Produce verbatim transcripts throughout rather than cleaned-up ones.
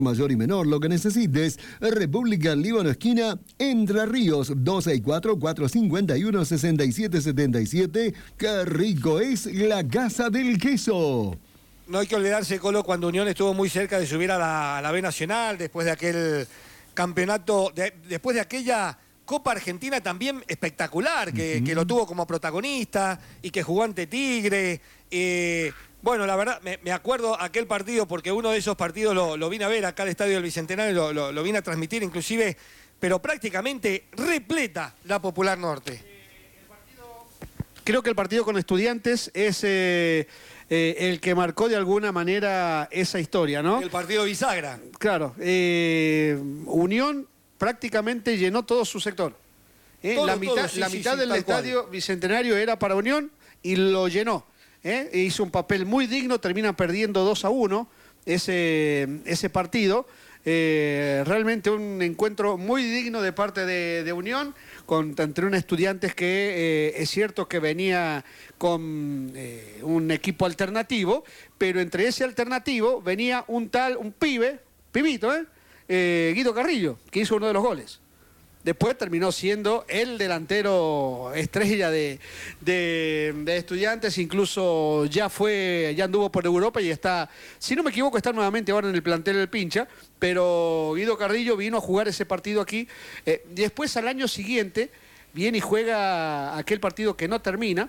Mayor y menor, lo que necesites. República Líbano esquina Entre Ríos, dos seis cuatro, cuatro cinco uno, seis siete siete siete. Qué rico es la Casa del Queso. No hay que olvidarse, Colo, cuando Unión estuvo muy cerca de subir a la, a la B Nacional, después de aquel campeonato, de, después de aquella Copa Argentina también espectacular, que, uh-huh. que lo tuvo como protagonista y que jugó ante Tigre. Eh, bueno, la verdad, me, me acuerdo aquel partido, porque uno de esos partidos lo, lo vine a ver acá al Estadio del Bicentenario, lo, lo, lo vine a transmitir inclusive, pero prácticamente repleta la Popular Norte. Eh, el partido, creo que el partido con Estudiantes es eh, eh, el que marcó de alguna manera esa historia, ¿no? El partido bisagra. Claro. Eh, Unión prácticamente llenó todo su sector. Eh, todo, la mitad, todo, sí, la sí, mitad sí, del Estadio cual. Bicentenario era para Unión y lo llenó. ¿Eh? Hizo un papel muy digno, termina perdiendo dos a uno ese, ese partido. Eh, realmente un encuentro muy digno de parte de, de Unión, con, entre un Estudiantes que eh, es cierto que venía con eh, un equipo alternativo, pero entre ese alternativo venía un tal, un pibe, pibito, ¿eh? Eh, Guido Carrillo, que hizo uno de los goles. Después terminó siendo el delantero estrella de, de, de Estudiantes, incluso ya fue, ya anduvo por Europa y está, si no me equivoco, está nuevamente ahora en el plantel del Pincha, pero Guido Carrillo vino a jugar ese partido aquí. Eh, después, al año siguiente, viene y juega aquel partido que no termina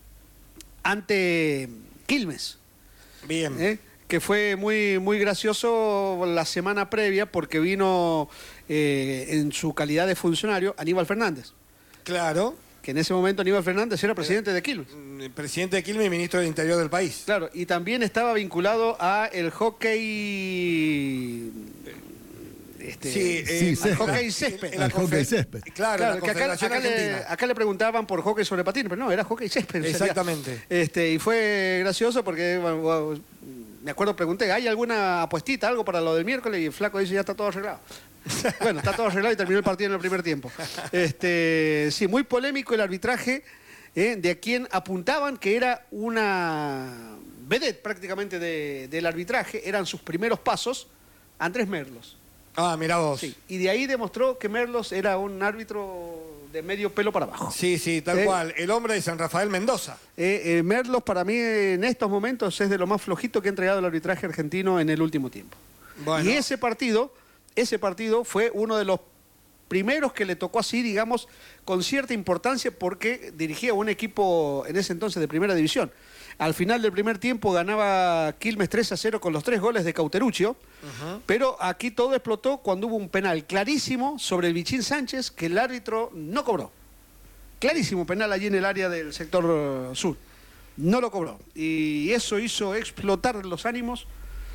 ante Quilmes. Bien. ¿Eh? Que fue muy, muy gracioso la semana previa porque vino eh, en su calidad de funcionario Aníbal Fernández. Claro. Que en ese momento Aníbal Fernández era presidente de Quilmes. El presidente de Quilmes y ministro del Interior del país. Claro, y también estaba vinculado a el hockey... Este, sí, eh, sí, al hockey césped. El, el, el hockey césped. Claro, claro que acá, acá, le, acá le preguntaban por hockey sobre patines, pero no, era hockey césped. Exactamente. Este, y fue gracioso porque... Bueno, me acuerdo, pregunté, ¿hay alguna apuestita, algo para lo del miércoles? Y el flaco dice, ya está todo arreglado. Bueno, está todo arreglado y terminó el partido en el primer tiempo. Este, sí, muy polémico el arbitraje, eh, de a quien apuntaban que era una vedette prácticamente de, del arbitraje, eran sus primeros pasos, Andrés Merlos. Ah, mirá vos. Sí, y de ahí demostró que Merlos era un árbitro de medio pelo para abajo. Sí, sí, tal eh, cual. El hombre de San Rafael Mendoza. Eh, eh, Merlos para mí en estos momentos es de lo más flojito que ha entregado el arbitraje argentino en el último tiempo. Bueno. Y ese partido, ese partido fue uno de los primeros que le tocó así, digamos, con cierta importancia porque dirigía un equipo en ese entonces de primera división. Al final del primer tiempo ganaba Quilmes tres a cero con los tres goles de Cauteruccio, uh-huh. pero aquí todo explotó cuando hubo un penal clarísimo sobre el Bichín Sánchez que el árbitro no cobró. Clarísimo penal allí en el área del sector sur. No lo cobró. Y eso hizo explotar los ánimos,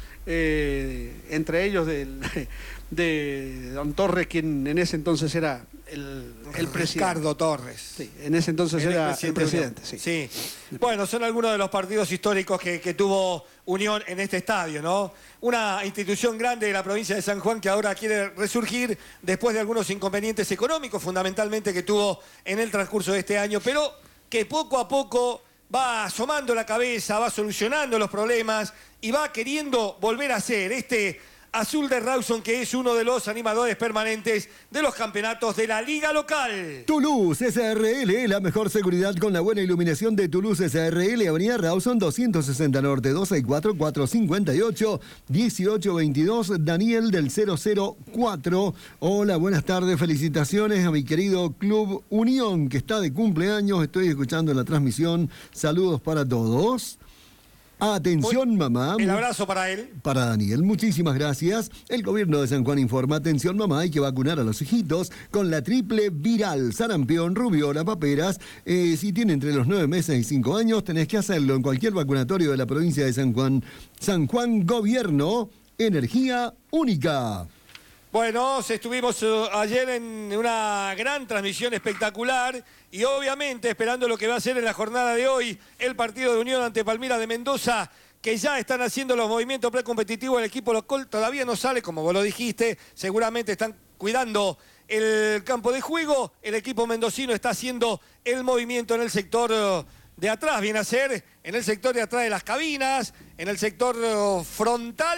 eh, entre ellos del, de Don Torres, quien en ese entonces era el, el presidente. Ricardo Torres. Sí, en ese entonces el era el presidente. Sí. sí. Bueno, son algunos de los partidos históricos que, que tuvo Unión en este estadio, ¿no? Una institución grande de la provincia de San Juan que ahora quiere resurgir después de algunos inconvenientes económicos, fundamentalmente que tuvo en el transcurso de este año, pero que poco a poco va asomando la cabeza, va solucionando los problemas y va queriendo volver a ser este Azul de Rawson, que es uno de los animadores permanentes de los campeonatos de la liga local. Toulouse S R L, la mejor seguridad con la buena iluminación de Toulouse S R L, Avenida Rawson doscientos sesenta Norte, dos seis cuatro, cuatro cinco ocho, uno ocho veintidós, Daniel del cero cero cuatro. Hola, buenas tardes, felicitaciones a mi querido Club Unión, que está de cumpleaños, estoy escuchando la transmisión, saludos para todos. Atención, Muy, mamá. El abrazo para él. Para Daniel, muchísimas gracias. El gobierno de San Juan informa, atención, mamá, hay que vacunar a los hijitos con la triple viral, sarampión, rubiola, paperas. Eh, si tiene entre los nueve meses y cinco años, tenés que hacerlo en cualquier vacunatorio de la provincia de San Juan. San Juan Gobierno, energía única. Bueno, estuvimos ayer en una gran transmisión espectacular y obviamente esperando lo que va a ser en la jornada de hoy el partido de Unión ante Palmira de Mendoza, que ya están haciendo los movimientos precompetitivos del equipo local, todavía no sale, como vos lo dijiste, seguramente están cuidando el campo de juego, el equipo mendocino está haciendo el movimiento en el sector de atrás, viene a ser en el sector de atrás de las cabinas, en el sector frontal,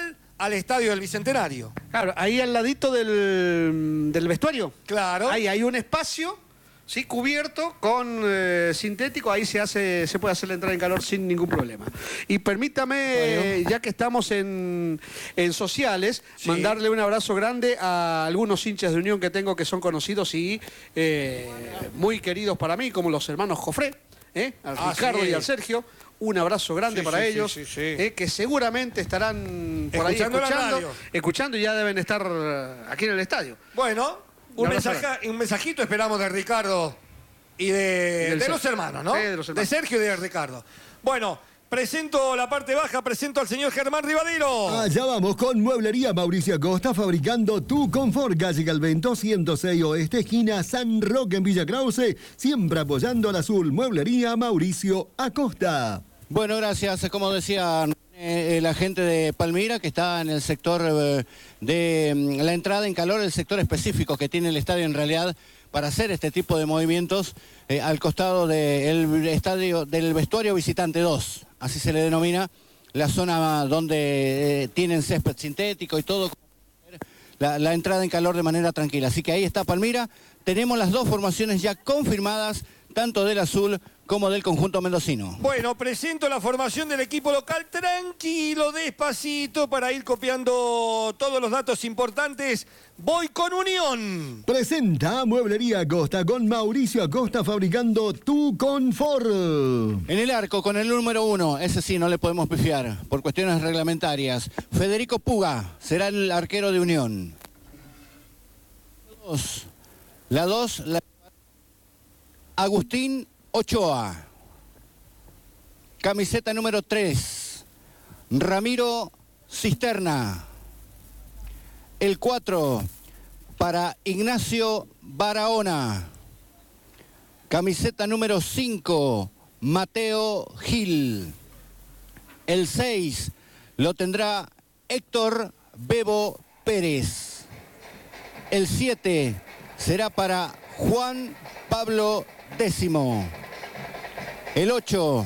al estadio del Bicentenario. Claro, ahí al ladito del, del vestuario. Claro. Ahí hay un espacio, sí, cubierto con eh, sintético, ahí se hace, se puede hacer la entrada en calor sin ningún problema. Y permítame, bueno. ya que estamos en, en sociales, sí. mandarle un abrazo grande a algunos hinchas de Unión que tengo que son conocidos y eh, muy queridos para mí, como los hermanos Jofré, ¿eh? al ah, Ricardo sí. y al Sergio. Un abrazo grande sí, para sí, ellos, sí, sí, sí. Eh, que seguramente estarán por escuchando ahí escuchando, escuchando y ya deben estar aquí en el estadio. Bueno, un, mensaja, un mensajito esperamos de Ricardo y de, y de los hermanos, ¿no? Sí, de, los hermanos. De Sergio y de Ricardo. Bueno, presento la parte baja, presento al señor Germán Rivadero. Allá vamos con Mueblería Mauricio Acosta, fabricando tu confort. Calle Calvento, ciento seis Oeste, esquina San Roque en Villa Krause, siempre apoyando al azul. Mueblería Mauricio Acosta. Bueno, gracias. Como decía eh, la gente de Palmira, que está en el sector eh, de mm, la entrada en calor, el sector específico que tiene el estadio en realidad para hacer este tipo de movimientos, eh, al costado del estadio del vestuario visitante dos, así se le denomina, la zona donde eh, tienen césped sintético y todo, la, la entrada en calor de manera tranquila. Así que ahí está Palmira. Tenemos las dos formaciones ya confirmadas, tanto del azul como del conjunto mendocino. Bueno, presento la formación del equipo local, tranquilo, despacito, para ir copiando todos los datos importantes. Voy con Unión. Presenta Mueblería Acosta con Mauricio Acosta, fabricando tu confort. En el arco con el número uno, ese sí no le podemos pifiar por cuestiones reglamentarias. Federico Puga será el arquero de Unión. Dos. La dos, la... Agustín Ochoa. Camiseta número tres, Ramiro Cisterna. El cuatro para Ignacio Barahona. Camiseta número cinco, Mateo Gil. El seis lo tendrá Héctor Bebo Pérez. El siete será para Juan Pablo Décimo. El ocho,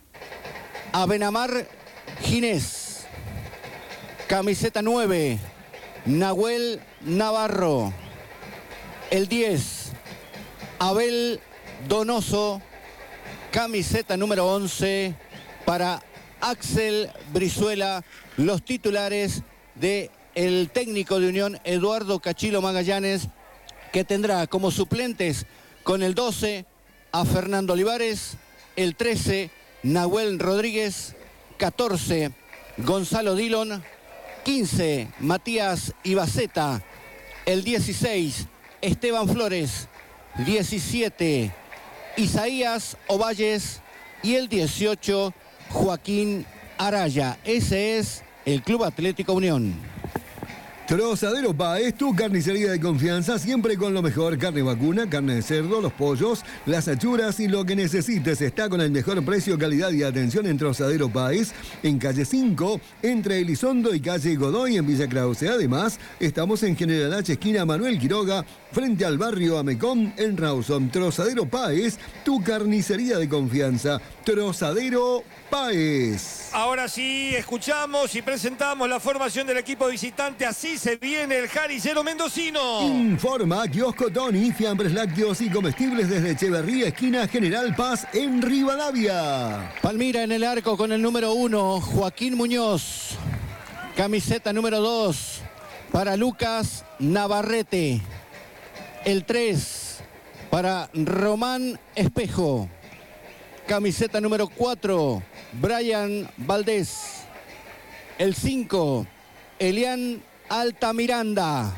Abenamar Ginés. Camiseta nueve, Nahuel Navarro. El diez, Abel Donoso. Camiseta número once para Axel Brizuela. Los titulares del técnico de Unión, Eduardo Cachilo Magallanes, que tendrá como suplentes con el doce a Fernando Olivares, el trece Nahuel Rodríguez, catorce Gonzalo Dillon, quince Matías Ibaceta, el dieciséis Esteban Flores, diecisiete Isaías Ovalles y el dieciocho Joaquín Araya. Ese es el Club Atlético Unión. Trozadero Páez, tu carnicería de confianza, siempre con lo mejor: carne vacuna, carne de cerdo, los pollos, las achuras y lo que necesites. Está con el mejor precio, calidad y atención en Trozadero Páez, en calle cinco, entre Elizondo y calle Godoy, en Villa Krause. Además, estamos en General H, esquina Manuel Quiroga, frente al barrio Amecón, en Rawson. Trozadero Páez, tu carnicería de confianza. Trozadero Páez. Ahora sí, escuchamos y presentamos la formación del equipo visitante. Así se viene el jarillero mendocino. Informa Kiosco Tony, fiambres lácteos y comestibles desde Echeverría, esquina General Paz, en Rivadavia. Palmira en el arco con el número uno, Joaquín Muñoz. Camiseta número dos para Lucas Navarrete. El tres para Román Espejo. Camiseta número cuatro, Brian Valdés. El cinco, Elian Altamiranda.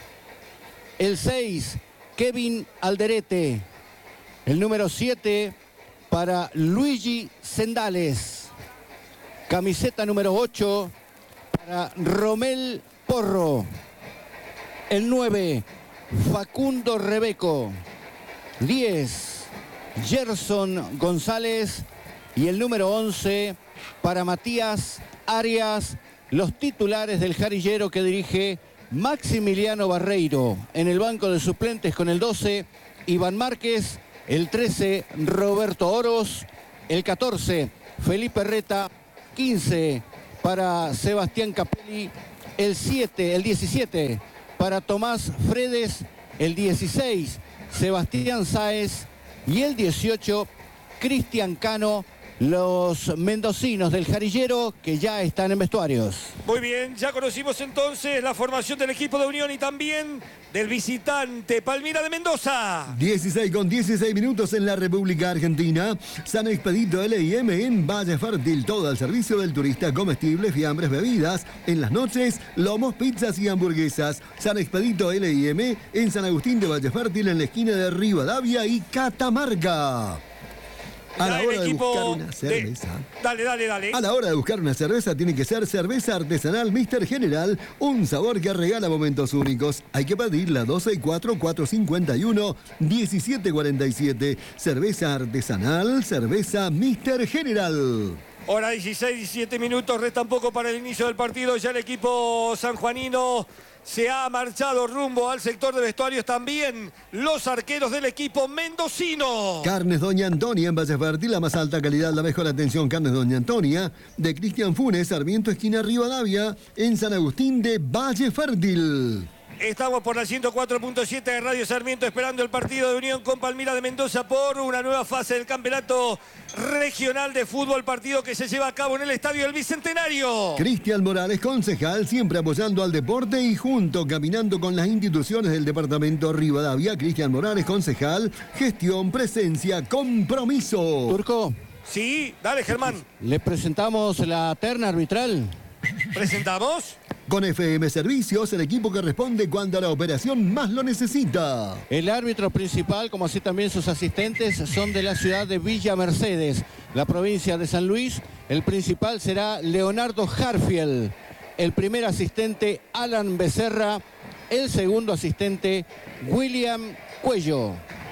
El seis, Kevin Alderete. El número siete para Luigi Sendales. Camiseta número ocho para Romel Porro. El nueve, Facundo Rebeco. diez, Gerson González. Y el número once para Matías Arias, los titulares del jarillero que dirige Maximiliano Barreiro. En el banco de suplentes con el doce, Iván Márquez. El trece, Roberto Oros. El catorce, Felipe Reta. quince para Sebastián Capelli. el siete, el diecisiete para Tomás Fredes, el dieciséis Sebastián Sáez y el dieciocho Cristian Cano, los mendocinos del Jarillero que ya están en vestuarios. Muy bien, ya conocimos entonces la formación del equipo de Unión y también del visitante Palmira de Mendoza. dieciséis con dieciséis minutos en la República Argentina. San Expedito L I M en Valle Fértil. Todo al servicio del turista. Comestibles, fiambres, bebidas. En las noches, lomos, pizzas y hamburguesas. San Expedito L I M en San Agustín de Valle Fértil, en la esquina de Rivadavia y Catamarca. A la hora de buscar una cerveza. De... Dale, dale, dale. A la hora de buscar una cerveza tiene que ser cerveza artesanal míster General, un sabor que regala momentos únicos. Hay que pedirla dos seis cuatro, cuatro cinco uno, uno siete cuatro siete. Cerveza artesanal, cerveza míster General. Hora dieciséis, diecisiete minutos, restan poco para el inicio del partido. Ya el equipo sanjuanino se ha marchado rumbo al sector de vestuarios, también los arqueros del equipo mendocino. Carnes Doña Antonia en Valle Fértil, la más alta calidad, la mejor atención. Carnes Doña Antonia de Cristian Funes, Sarmiento esquina Rivadavia, en San Agustín de Valle Fértil. Estamos por la ciento cuatro punto siete de Radio Sarmiento esperando el partido de Unión con Palmira de Mendoza por una nueva fase del campeonato regional de fútbol, partido que se lleva a cabo en el Estadio del Bicentenario. Cristian Morales, concejal, siempre apoyando al deporte y junto, caminando con las instituciones del departamento Rivadavia. Cristian Morales, concejal, gestión, presencia, compromiso. Turco. Sí, dale, Germán. Le presentamos la terna arbitral. ¿Presentamos? Con F M Servicios, el equipo que responde cuando la operación más lo necesita. El árbitro principal, como así también sus asistentes, son de la ciudad de Villa Mercedes, la provincia de San Luis. El principal será Leonardo Harfield. El primer asistente, Alan Becerra. El segundo asistente, William Cuello.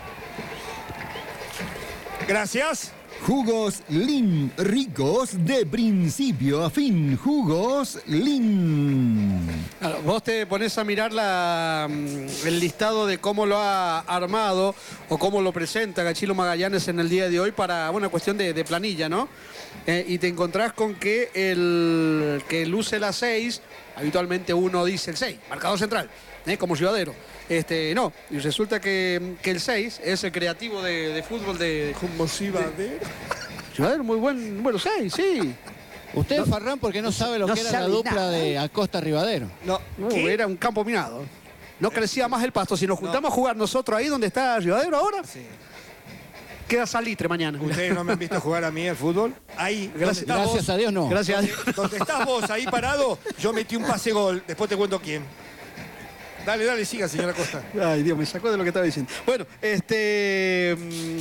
Gracias. Jugos Lin, ricos de principio a fin. Jugos Lin. Claro, vos te pones a mirar la, el listado de cómo lo ha armado o cómo lo presenta Gachilo Magallanes en el día de hoy para una cuestión de, de planilla, ¿no? Eh, y te encontrás con que el que luce la seis, habitualmente uno dice el seis, marcador central, ¿eh? Como Ciudadero. Este, no, y resulta que, que el seis es el creativo de, de fútbol de... Como Ciudadero. Ciudadero, muy buen número seis, sí. Usted, no, Farrán, porque no sabe lo no que era la dupla nada. de Acosta Rivadero. No, uh, era un campo minado. No crecía más el pasto. Si nos juntamos no. a jugar nosotros ahí donde está Rivadero ahora, sí. queda salitre mañana. ¿Ustedes no me han visto jugar a mí al fútbol? Ahí, gracias, gracias vos, a Dios no. Gracias donde, a Dios. Donde estás vos ahí parado, yo metí un pase gol. Después te cuento quién. Dale, dale, siga, señora Costa. Ay, Dios, me sacó de lo que estaba diciendo. Bueno, este...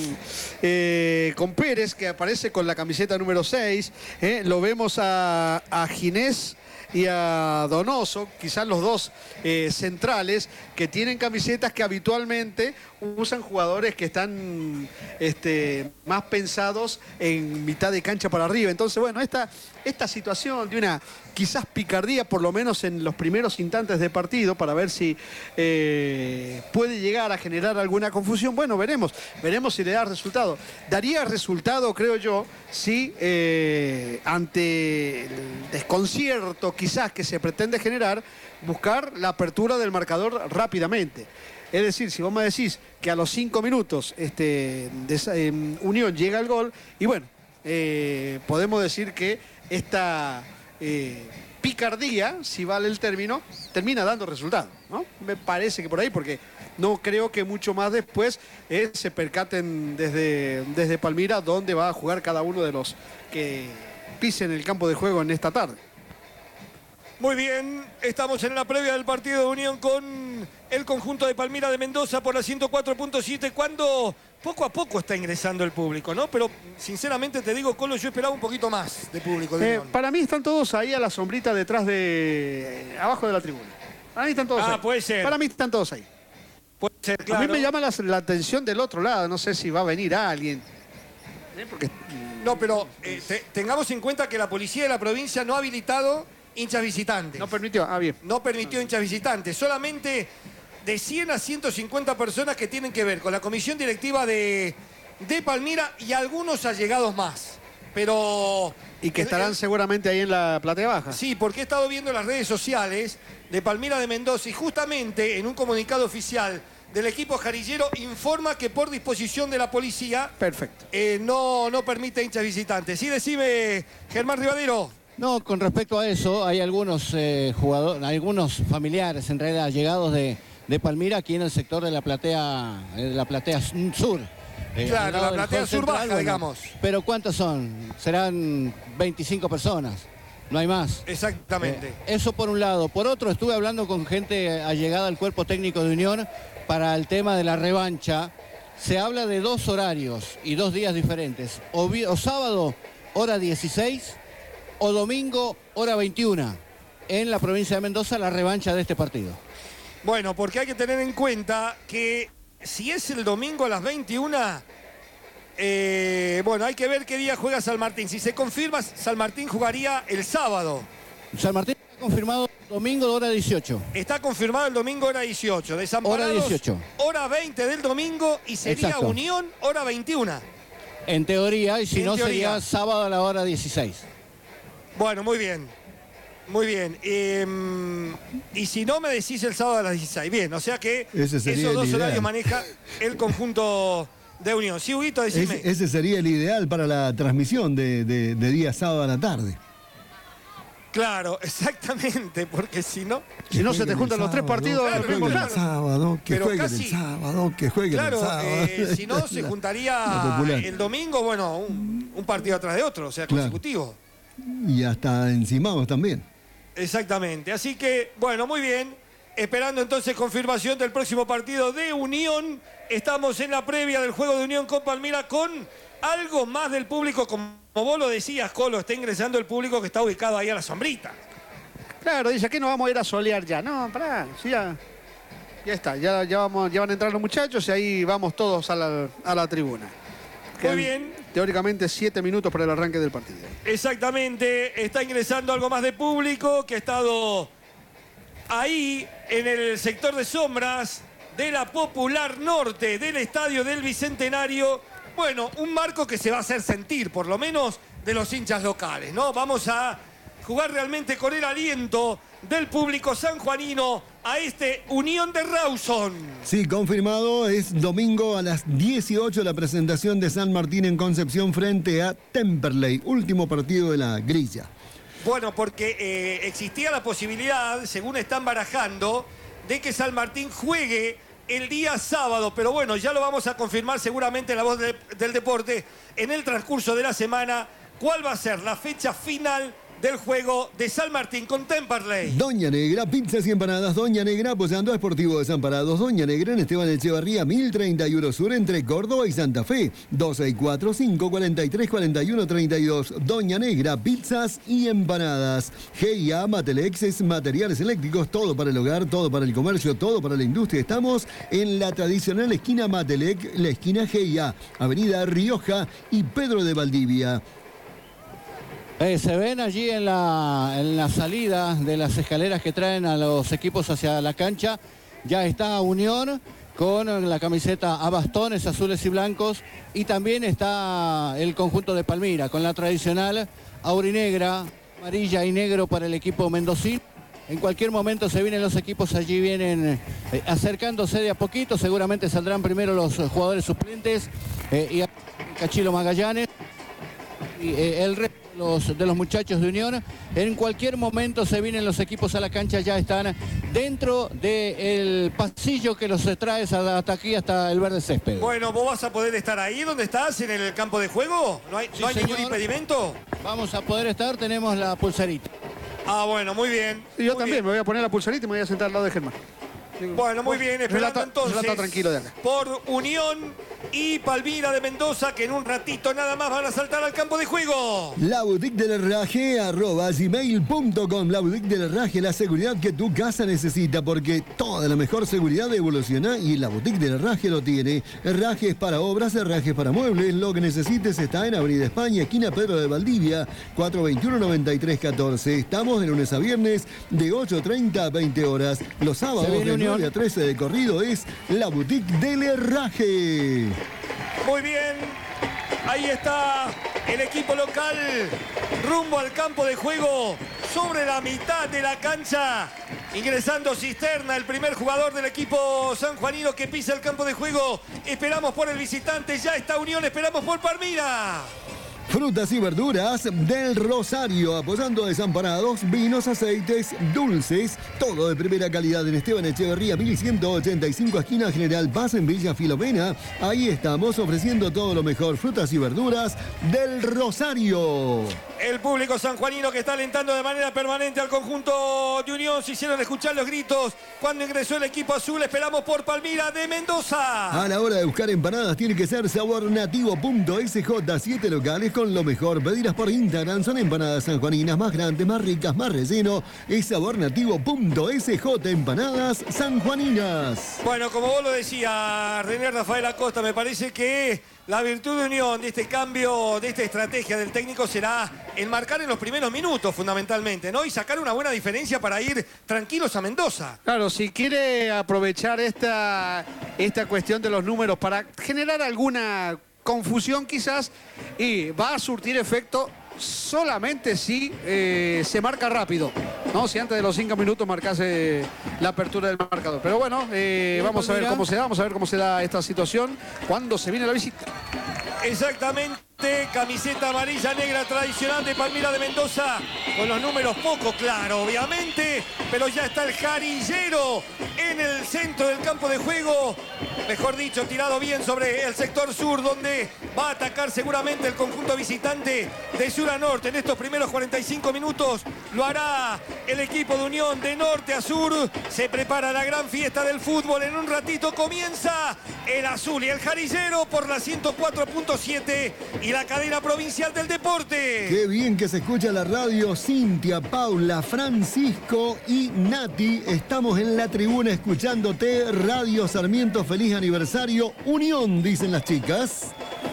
Eh, con Pérez, que aparece con la camiseta número seis. Eh, lo vemos a, a Ginés y a Donoso, quizás los dos eh, centrales, que tienen camisetas que habitualmente usan jugadores que están este, más pensados en mitad de cancha para arriba. Entonces, bueno, esta, esta situación de una quizás picardía, por lo menos en los primeros instantes de partido, para ver si eh, puede llegar a generar alguna confusión. Bueno, veremos, veremos si le da resultado. Daría resultado, creo yo, si eh, ante el desconcierto quizás que se pretende generar, buscar la apertura del marcador rápidamente. Es decir, si vos me decís que a los cinco minutos este, de esa, eh, Unión llega el gol, y bueno, eh, podemos decir que esta eh, picardía, si vale el término, termina dando resultado, ¿no? Me parece que por ahí, porque no creo que mucho más después eh, se percaten desde, desde Palmira dónde va a jugar cada uno de los que pisen el campo de juego en esta tarde. Muy bien, estamos en la previa del partido de Unión con el conjunto de Palmira de Mendoza por la ciento cuatro punto siete, cuando poco a poco está ingresando el público, ¿no? Pero sinceramente te digo, Colo, yo esperaba un poquito más de público de eh, para mí están todos ahí a la sombrita detrás de... abajo de la tribuna. Para mí están todos ah, ahí. puede ser. Para mí están todos ahí. Puede ser, claro. A mí me llama la, la atención del otro lado, no sé si va a venir alguien. ¿Eh? Porque... No, pero eh, te, tengamos en cuenta que la policía de la provincia no ha habilitado hinchas visitantes. No permitió, ah, bien. No permitió hinchas visitantes. Solamente de cien a ciento cincuenta personas que tienen que ver con la comisión directiva de, de Palmira y algunos allegados más. pero... Y que estarán eh, seguramente ahí en la platea baja. Sí, porque he estado viendo las redes sociales de Palmira de Mendoza y justamente en un comunicado oficial del equipo jarillero informa que por disposición de la policía... Perfecto. Eh, no, no permite hinchas visitantes. Sí, decime, Germán Rivadero. No, con respecto a eso, hay algunos eh, jugadores, algunos familiares, en realidad, llegados de, de Palmira, aquí en el sector de la platea, de la platea sur. Eh, claro, la platea sur baja, bueno, digamos. Pero ¿cuántas son? Serán veinticinco personas, no hay más. Exactamente. Eh, eso por un lado. Por otro, estuve hablando con gente allegada al cuerpo técnico de Unión para el tema de la revancha. Se habla de dos horarios y dos días diferentes. O, o sábado, hora dieciséis, o domingo, hora veintiuna, en la provincia de Mendoza, la revancha de este partido. Bueno, porque hay que tener en cuenta que si es el domingo a las veintiuna, eh, bueno, hay que ver qué día juega San Martín. Si se confirma, San Martín jugaría el sábado. San Martín está confirmado domingo, hora dieciocho. Está confirmado el domingo, hora dieciocho. Desamparados, hora dieciocho. Hora veinte del domingo y sería Exacto. Unión, hora veintiuna. En teoría, y si en no teoría. sería sábado a la hora dieciséis. Bueno, muy bien. Muy bien. Eh, y si no, me decís el sábado a las dieciséis. Bien, o sea que esos dos horarios maneja el conjunto de Unión. Sí, Huguito, decime. Ese, ese sería el ideal para la transmisión de, de, de día sábado a la tarde. Claro, exactamente, porque si no... Si no se te juntan los tres partidos... Que jueguen el sábado, que jueguen el sábado, que jueguen el sábado. Eh, si no, se juntaría el domingo, bueno, un, un partido atrás de otro, o sea, claro, consecutivo. Y hasta encimados también. Exactamente. Así que, bueno, muy bien. Esperando entonces confirmación del próximo partido de Unión. Estamos en la previa del juego de Unión con Palmira con algo más del público. Como vos lo decías, Colo, está ingresando el público que está ubicado ahí a la sombrita. Claro, dice, ¿qué nos vamos a ir a solear ya? No, pará, sí, ya, ya está. Ya, ya, vamos, ya van a entrar los muchachos y ahí vamos todos a la, a la tribuna. Muy bien. Teóricamente siete minutos para el arranque del partido. Exactamente, está ingresando algo más de público que ha estado ahí en el sector de sombras de la Popular Norte del Estadio del Bicentenario. Bueno, un marco que se va a hacer sentir, por lo menos de los hinchas locales, ¿no? Vamos a jugar realmente con el aliento del público sanjuanino a este Unión de Rawson. Sí, confirmado, es domingo a las dieciocho la presentación de San Martín en Concepción frente a Temperley, último partido de la grilla. Bueno, porque eh, existía la posibilidad, según están barajando, de que San Martín juegue el día sábado, pero bueno, ya lo vamos a confirmar seguramente en La Voz de, del Deporte en el transcurso de la semana, cuál va a ser la fecha final del juego de San Martín con Temperley. Doña Negra, pizzas y empanadas Doña Negra, apoyando a Sportivo Desamparados. Doña Negra en Esteban Echevarría, mil treinta y uno Sur, entre Córdoba y Santa Fe. dos seis cuatro, cinco cuatro tres, cuatro uno tres dos. Doña Negra, pizzas y empanadas. G I A, Matelex, materiales eléctricos, todo para el hogar, todo para el comercio, todo para la industria. Estamos en la tradicional esquina Matelec, la esquina G I A, Avenida Rioja y Pedro de Valdivia. Eh, se ven allí en la, en la salida de las escaleras que traen a los equipos hacia la cancha. Ya está Unión con la camiseta a bastones azules y blancos. Y también está el conjunto de Palmira con la tradicional aurinegra, amarilla y negro para el equipo mendocino. En cualquier momento se vienen los equipos, allí vienen eh, acercándose de a poquito. Seguramente saldrán primero los jugadores suplentes eh, y Cachilo Magallanes. Y eh, el resto Los, de los muchachos de Unión. En cualquier momento se vienen los equipos a la cancha, ya están dentro del pasillo que los trae hasta aquí, hasta el verde césped. Bueno, ¿vos vas a poder estar ahí donde estás, en el campo de juego? ¿No hay, sí, ¿no hay señor, ningún impedimento? Vamos a poder estar, tenemos la pulserita. Ah, bueno, muy bien. Y yo muy también bien. me voy a poner la pulserita y me voy a sentar al lado de Germán. Bueno, muy bien, esperando relata, entonces relata tranquilo de acá. Por Unión y Palmira de Mendoza, que en un ratito nada más van a saltar al campo de juego. La boutique del herraje, arroba gmail punto com. La boutique del herraje, la seguridad que tu casa necesita, porque toda la mejor seguridad evoluciona y la boutique del herraje lo tiene. Herrajes para obras, herrajes para muebles, lo que necesites está en Avenida España, esquina Pedro de Valdivia, cuatro veintiuno, noventa y tres catorce. Estamos de lunes a viernes de ocho treinta a veinte horas. Los sábados de nueve a trece de corrido es la boutique del herraje. Muy bien, ahí está el equipo local rumbo al campo de juego sobre la mitad de la cancha. Ingresando Cisterna, el primer jugador del equipo sanjuanino que pisa el campo de juego. Esperamos por el visitante, ya está Unión, esperamos por Palmira. Frutas y verduras del Rosario, apoyando desamparados, vinos, aceites, dulces, todo de primera calidad en Esteban Echeverría, mil ciento ochenta y cinco, esquina General Paz en Villa Filomena. Ahí estamos ofreciendo todo lo mejor, frutas y verduras del Rosario. El público sanjuanino que está alentando de manera permanente al conjunto de Unión. Se hicieron escuchar los gritos cuando ingresó el equipo azul. Esperamos por Palmira de Mendoza. A la hora de buscar empanadas tiene que ser sabornativo.sj, siete locales con lo mejor. Pedidas por Instagram, son empanadas sanjuaninas más grandes, más ricas, más relleno. Es sabornativo.sj, empanadas sanjuaninas. Bueno, como vos lo decías, René Rafael Acosta, me parece que la virtud de Unión de este cambio, de esta estrategia del técnico será enmarcar en los primeros minutos fundamentalmente, ¿no? Y sacar una buena diferencia para ir tranquilos a Mendoza. Claro, si quiere aprovechar esta, esta cuestión de los números para generar alguna confusión quizás, y va a surtir efecto solamente si eh, se marca rápido, ¿no? Si antes de los cinco minutos marcase la apertura del marcador. Pero bueno, eh, vamos a ver cómo se da, vamos a ver cómo se da esta situación cuando se viene la visita. Exactamente, camiseta amarilla negra tradicional de Palmira de Mendoza, con los números poco claros, obviamente, pero ya está el jarillero en el centro del campo de juego, mejor dicho, tirado bien sobre el sector sur, donde va a atacar seguramente el conjunto visitante de sur a norte. En estos primeros cuarenta y cinco minutos lo hará el equipo de Unión de norte a sur. Se prepara la gran fiesta del fútbol. En un ratito comienza el azul y el jarillero por la ciento cuatro punto siete y la cadena provincial del deporte. Qué bien que se escucha la radio. Cintia, Paula, Francisco y Nati, estamos en la tribuna escuchándote. Radio Sarmiento, feliz aniversario. Unión, dicen las chicas.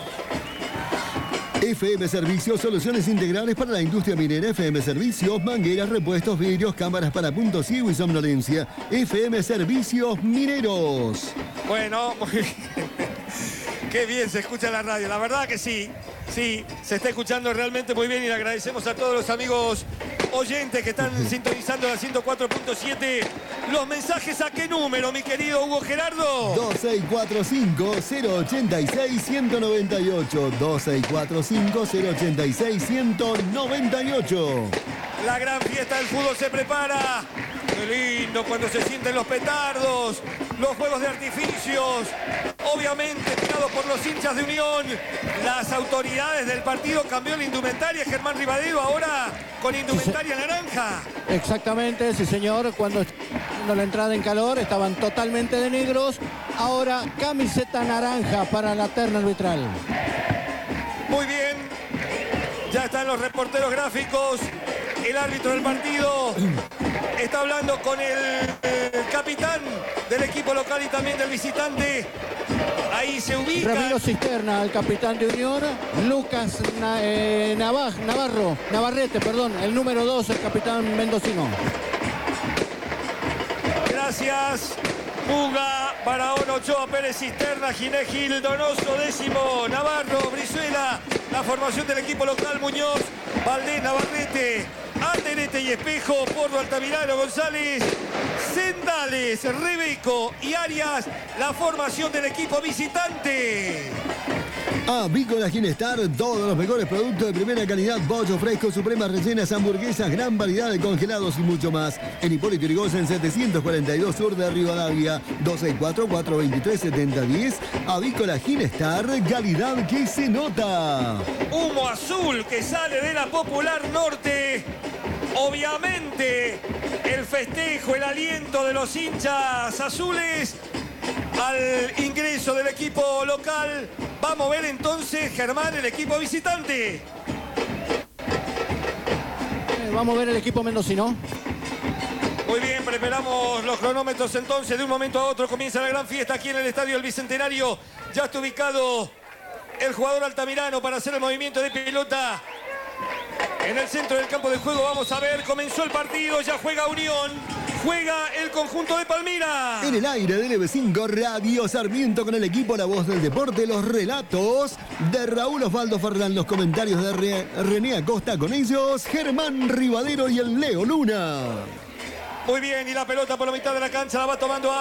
F M Servicios, soluciones integrales para la industria minera. F M Servicios, mangueras, repuestos, vidrios, cámaras para punto ciego y somnolencia. F M Servicios Mineros. Bueno, muy bien. Qué bien se escucha la radio, la verdad que sí, sí, se está escuchando realmente muy bien y le agradecemos a todos los amigos oyentes que están sintonizando la ciento cuatro punto siete. Los mensajes, ¿a qué número, mi querido Hugo Gerardo? dos seis cuatro cinco, cero ocho seis, uno nueve ocho. dos seis cuatro cinco, cero ocho seis, uno nueve ocho. La gran fiesta del fútbol se prepara. Qué lindo cuando se sienten los petardos, los juegos de artificios, obviamente tirados por los hinchas de Unión. Las autoridades del partido cambió la indumentaria. Germán Rivadero ahora con indumentaria naranja. Exactamente, sí señor. Cuando cuando la entrada en calor estaban totalmente de negros. Ahora camiseta naranja para la terna arbitral. Muy bien. Ya están los reporteros gráficos. El árbitro del partido está hablando con el, el capitán del equipo local y también del visitante. Ahí se ubica. Ramiro Cisterna, el capitán de Unión. Lucas Na, eh, Navaj, Navarro, Navarrete, perdón, el número dos, el capitán mendocino. Gracias. Puga, Barahón, Ochoa, Pérez, Cisterna, Ginés, Gil, Donoso, Décimo, Navarro, Brizuela. La formación del equipo local, Muñoz, Valdés, Navarrete, Alterete y Espejo, Porro, Altamirano, González, Sendales, Rebeco y Arias. La formación del equipo visitante. Avícola Ginestar, todos los mejores productos de primera calidad, pollo fresco, supremas rellenas, hamburguesas, gran variedad de congelados y mucho más. En Hipólito Yrigoyen setecientos cuarenta y dos sur de Rivadavia, dos seis cuatro, cuatro dos tres, siete cero uno cero. Avícola Ginestar, calidad que se nota. Humo azul que sale de la Popular Norte. Obviamente, el festejo, el aliento de los hinchas azules al ingreso del equipo local. Vamos a ver entonces, Germán, el equipo visitante. Eh, vamos a ver el equipo mendocino. Muy bien, preparamos los cronómetros entonces. De un momento a otro comienza la gran fiesta aquí en el Estadio del Bicentenario. Ya está ubicado el jugador Altamirano para hacer el movimiento de pelota en el centro del campo de juego. Vamos a ver, comenzó el partido, ya juega Unión. Juega el conjunto de Palmira. En el aire de L B cinco Radio Sarmiento con el equipo La Voz del Deporte, los relatos de Raúl Osvaldo Ferrán, los comentarios de Re René Acosta, con ellos Germán Rivadero y el Leo Luna. Muy bien, y la pelota por la mitad de la cancha la va tomando